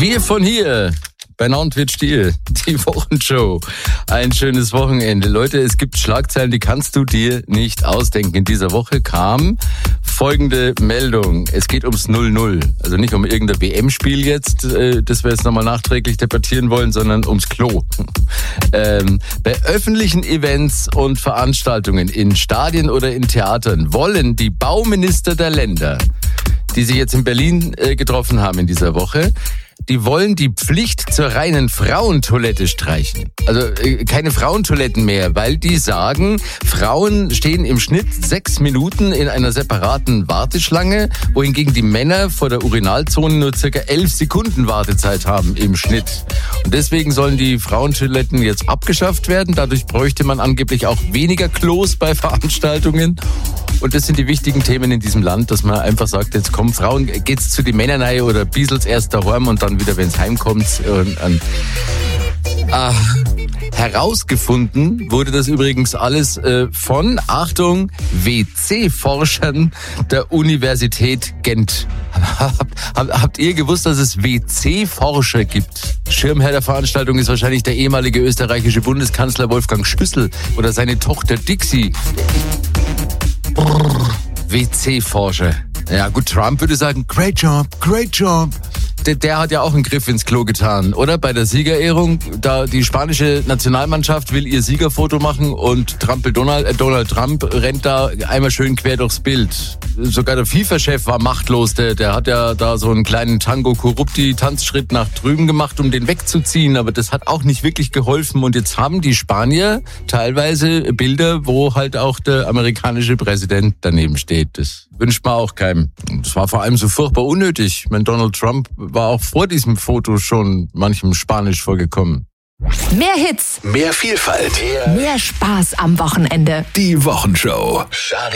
Wir von hier, bei Nantwit Stiel, die Wochenshow. Ein schönes Wochenende. Leute, es gibt Schlagzeilen, die kannst du dir nicht ausdenken. In dieser Woche kam folgende Meldung. Es geht ums 0-0. Also nicht um irgendein WM-Spiel jetzt, das wir jetzt nochmal nachträglich debattieren wollen, sondern ums Klo. Bei öffentlichen Events und Veranstaltungen in Stadien oder in Theatern wollen die Bauminister der Länder, die sich jetzt in Berlin getroffen haben in dieser Woche, die wollen die Pflicht zur reinen Frauentoilette streichen. Also keine Frauentoiletten mehr, weil die sagen, Frauen stehen im Schnitt 6 Minuten in einer separaten Warteschlange, wohingegen die Männer vor der Urinalzone nur circa 11 Sekunden Wartezeit haben im Schnitt. Und deswegen sollen die Frauentoiletten jetzt abgeschafft werden. Dadurch bräuchte man angeblich auch weniger Klos bei Veranstaltungen. Und das sind die wichtigen Themen in diesem Land, dass man einfach sagt, jetzt kommen Frauen, geht's zu die Männer rein oder Biesels erst daheim und dann wieder, wenn es heimkommt. Herausgefunden wurde das übrigens alles von, Achtung, WC-Forschern der Universität Gent. Habt ihr gewusst, dass es WC-Forscher gibt? Schirmherr der Veranstaltung ist wahrscheinlich der ehemalige österreichische Bundeskanzler Wolfgang Schüssel oder seine Tochter Dixie. WC-Forscher. Ja gut, Trump würde sagen, great job, great job. Der hat ja auch einen Griff ins Klo getan, oder? Bei der Siegerehrung, da die spanische Nationalmannschaft will ihr Siegerfoto machen und Donald Trump rennt da einmal schön quer durchs Bild. Sogar der FIFA-Chef war machtlos, der hat ja da so einen kleinen Tango-Corrupti-Tanzschritt nach drüben gemacht, um den wegzuziehen, aber das hat auch nicht wirklich geholfen und jetzt haben die Spanier teilweise Bilder, wo halt auch der amerikanische Präsident daneben steht. Das wünscht man auch keinem. Das war vor allem so furchtbar unnötig. Donald Trump war auch vor diesem Foto schon manchem Spanisch vorgekommen. Mehr Hits, mehr Vielfalt, mehr Spaß am Wochenende. Die Wochenshow.